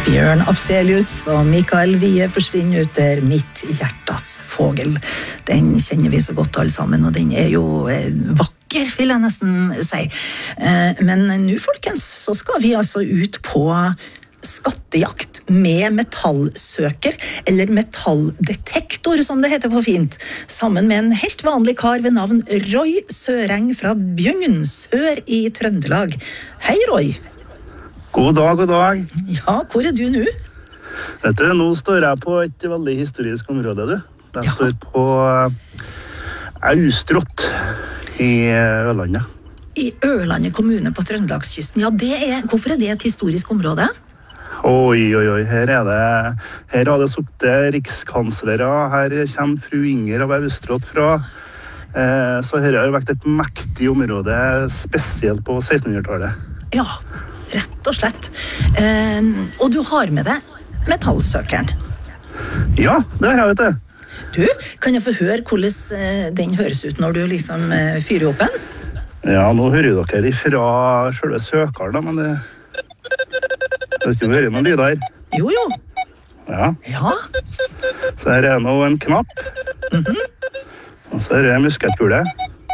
Bjørn Afzelius og Mikael Wiehe forsvinner ut der mitt hjertas fågel. Den kjenner vi så godt alle sammen, og den jo vakker, vil jeg nesten si. Men nå, folkens, så skal vi altså ut på skattejakt med metallsøker, eller metalldetektor, som det heter på fint, sammen med en helt vanlig kar ved navn Roy Søreng fra Bjugn, sør i Trøndelag. Hei, Roy! God dag, god dag. Ja, hvor du nå? Vet du, nå står jeg på et veldig historisk område, du. Jeg står på Austrått i Ørlandet. I Ørlandet kommune på Trøndelagskysten. Ja, hvorfor det et historisk område? Oi, her har det suttet rikskanslere, her kommer fru Inger av Austrått fra, så her har det vært et mektig område, spesielt på 1600-tallet. Ja, rett og slett. Og du har med deg metallsøkeren. Ja, det har jeg, vet du. Du, kan jeg få høre hvordan den høres ut når du liksom fyrer opp den? Ja, nå hører dere ifra selve søkeren, da, men det vet ikke om det hører noen lyd her. Jo. Ja. Ja. Så her nå en knapp. Og så er det en musketkule.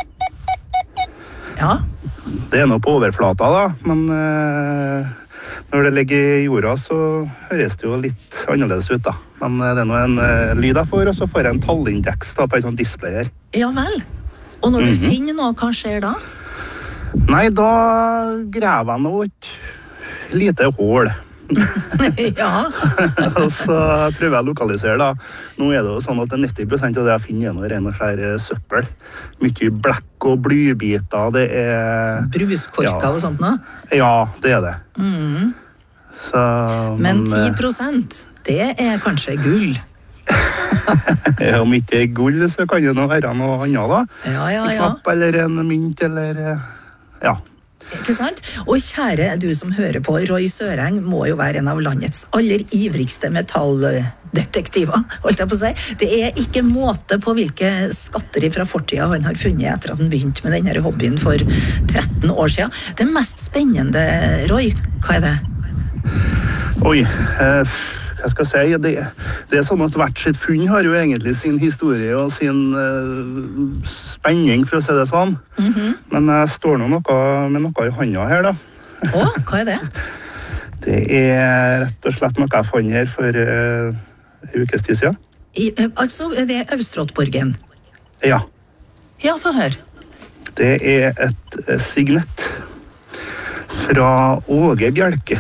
Ja. Det nå på overflata, da, men når det ligger i jorda, så høres det jo litt annerledes ut, da. Men det nå en lyd jeg får, og så får jeg en tallindeks da, på en sånn display her. Ja vel. Og når du finner noe, hva skjer da? Nei, da graver jeg nå et lite hål. Ja. Og så prøver jeg å lokalisere, da. Nå det jo sånn at 90% av det jeg finner noe ren og skjær søppel. Mye blekk og blybiter, det Bruskorker og sånt nå? Ja, det det. Så, men 10%, det kanskje gull. Om ikke gull, så kan det nå være noe annet, da. Ja. En knapp eller en mynt, eller ja. Ikke sant? Og kjære du som hører på, Roy Søreng må jo være en av landets aller ivrigste metalldetektiver, holdt jeg på å si. Det ikke måte på hvilke skatter fra fortida han har funnet etter at han begynte med denne hobbyen for 13 år siden. Det mest spennende, Roy, hva det? Oi, hva skal jeg si? Det sånn at hvert sitt funn har jo egentlig sin historie og sin spenning, for å si det sånn. Men jeg står nå med noe i hånda her, da. Hva det? Det rett og slett noe jeg fant her for en ukes tid siden. Altså ved Austråttborgen? Ja. Ja, få høre. Det et signett fra Åge Bjelke.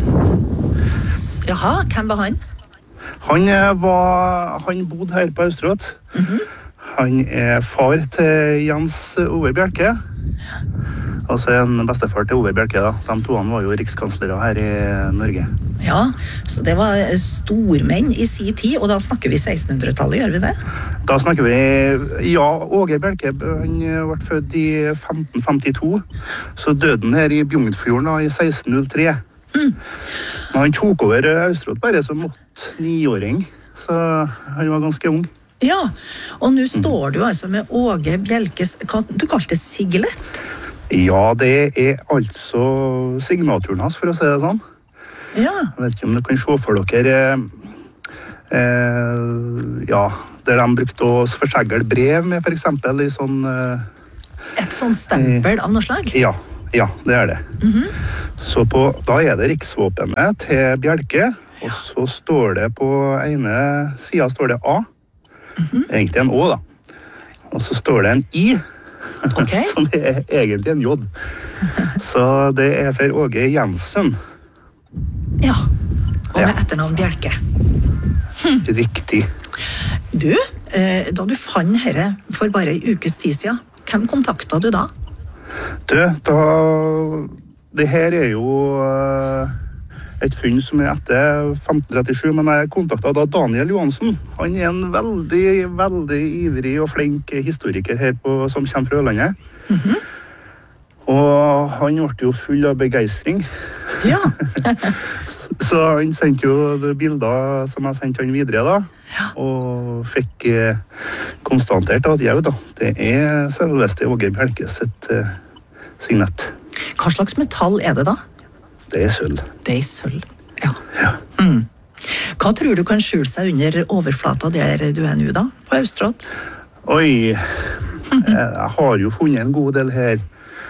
Jaha, hvem var han? Han bodde her på Austrått. Han far til Jens Ove Bjelke. Og så en bestefar til Ove Bjelke, da. De to var jo rikskanslerer her i Norge. Ja, så det var stormenn i sin tid, og da snakker vi 1600-tallet, gjør vi det? Da snakker vi, ja, Åge Bjelke, han ble født i 1552, så døde han her i Bjugnsfjorden da, i 1603. Han tok over Austrått bare som 8-9-åring, så han var ganske ung. Ja, og nå står du altså med Åge Bjelkes, hva du kalte det, siglett? Ja, det altså signaturen hans, for å si det sånn. Ja. Jeg vet ikke om du kan se for dere, ja, der de brukte å forsegle brev med, for eksempel, i sånn... Et sånn stempel av noe slag? Ja, det det. Så da det riksvåpenet til Bjelke, og så står det på ene siden står det A, egentlig en Å da, og så står det en I, som egentlig en J. Så det for Åge Jensen. Ja, og med etternavn Bjelke. Riktig. Du, da du fant dette for bare en ukes tid siden, hvem kontaktet du da? Du, det her jo et funn som etter 1537, men jeg kontaktet da Daniel Johansen. Han en veldig, veldig ivrig og flink historiker her som kommer fra Ørlandet. Og han ble jo full av begeistring. Ja. Så han sendte jo bilder som jeg sendte han videre da. Ja. Og fikk konstatert at det selveste Åge Bjelke sitt signett. Hva slags metall det da? Det sølv. Det sølv, ja. Hva tror du kan skjule seg under overflata der du er nå da, på Austrått? Oi, jeg har jo funnet en god del her.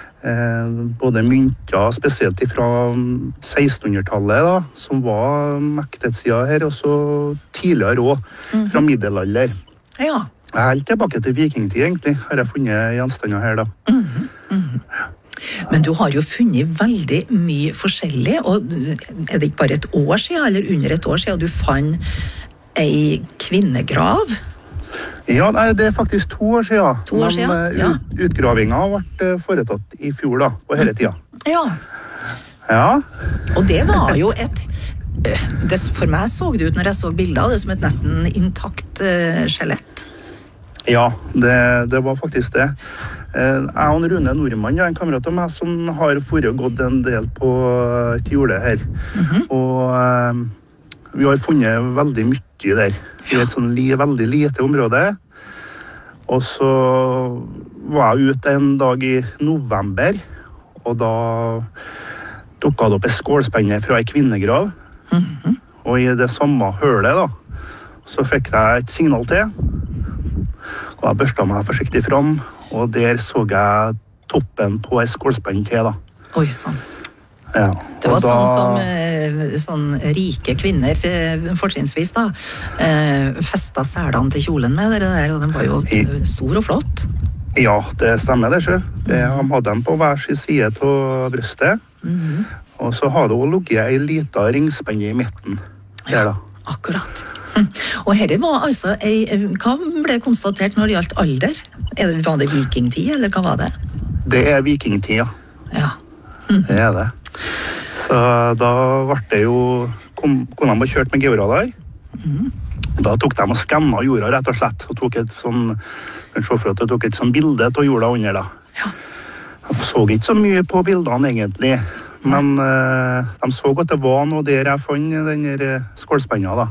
Både mynter, spesielt fra 1600-tallet da, som var mektighetssida her, og så tidligere også, fra middelalder. Ja. Jeg er helt tilbake til vikingtid, egentlig, har jeg funnet gjenstander her da. Men du har jo funnet veldig mye forskjellig, og er det ikke bare et år siden, eller under et år siden, du fant ei kvinnegrav? Ja, nei, det er faktisk 2 år siden. 2 år siden, ja. Utgravinga ble foretatt i fjor da, på hele tida. Ja. Ja. Og det var jo for meg så det ut når jeg så bilder, det som et nesten intakt skjelett. Ja, det var faktisk det. Jeg og Rune Nordmann, en kamerat av meg, som har gått en del på et jorde her. Og vi har funnet veldig mye der. I et sånn veldig lite område. Og så var jeg ute en dag i november, og da dukket det opp et skålspenne fra en kvinnegrav. Og i det samme hølet da, så fikk jeg et signal til. Og jeg børstet meg forsiktig fram, og der så jeg toppen på en skålspenn til da. Oi, sånn. Ja. Det var sånn rike kvinner, fortrinnsvis da, festet selene til kjolen med det der, og den var jo stor og flott. Ja, det stemmer det, sjø. De hadde den på hver sin side av brystet, og så hadde hun ligget en liten ringspenne i midten. Der, da. Akkurat. Og her var altså hva ble konstatert når det gjaldt alder? Var det vikingtid, eller hva var det? Det er vikingtid, ja. Ja. Det er det. Så da ble det jo, kom de og kjørt med georadar. Da tok de og skannet jorda rett og slett, og tok et sånn, kan se for at de tok et sånn bilde av jorda under da. Ja. De så ikke så mye på bildene egentlig, men de så at det var noe der jeg fant den skålspenna da.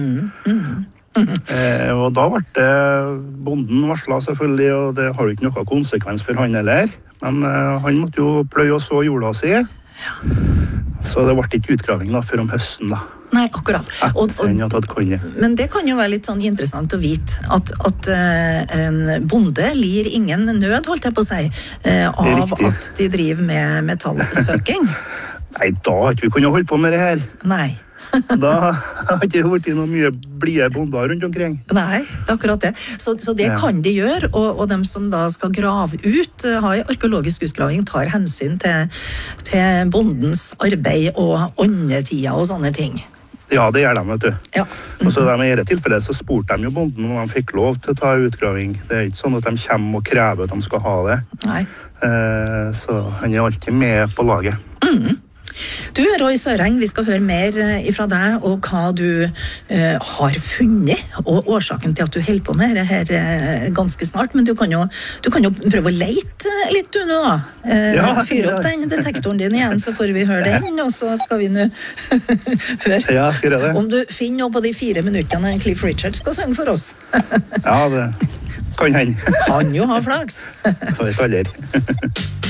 Og da ble bonden varslet selvfølgelig, og det har jo ikke noe konsekvens for han heller. Men han måtte jo pløye og så jorda si. Ja. Så det ble ikke utgraving da, før om høsten da. Nei, akkurat. Men det kan jo være litt sånn interessant å vite at en bonde lir ingen nød, holdt jeg på å si, av at de driver med metallsøking. Nei, da har ikke vi kunnet holde på med det her. Nei. Da har ikke det vært noe mye blide bonder rundt omkring. Nei, akkurat det. Så det kan de gjøre, og dem som da skal grave ut, ha en arkeologisk utgraving, tar hensyn til bondens arbeid og åndetida og sånne ting. Ja, det gjør de, vet du. Ja. Og så i dette tilfellet så spurte de jo bonden om de fikk lov til å ta utgraving. Det er ikke sånn at de kommer og krever at de skal ha det. Nei. Så han er alltid med på laget. Du, Roy Søreng, vi skal høre mer ifra deg og hva du har funnet, og årsaken til at du holder på med det her ganske snart, men du kan jo prøve å lete litt du nå da. Fyre opp den detektoren din igjen, så får vi høre den, og så skal vi nå høre om du finner noe på de 4 minuttene Cliff Richard skal synge for oss. Ja, det kan hende. Kan jo ha flaks. Det vet aldri.